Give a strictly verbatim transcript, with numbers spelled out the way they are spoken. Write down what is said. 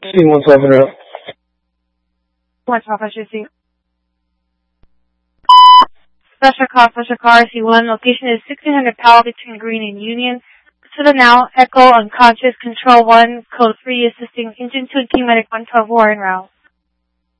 C one twelve and up. one twelve, Fisher C. Special call, Special call, R C one. Location is sixteen hundred Powell between Green and Union. To the now, Echo unconscious, Control one, Code three, assisting Engine two and King Medic one twelve war en route.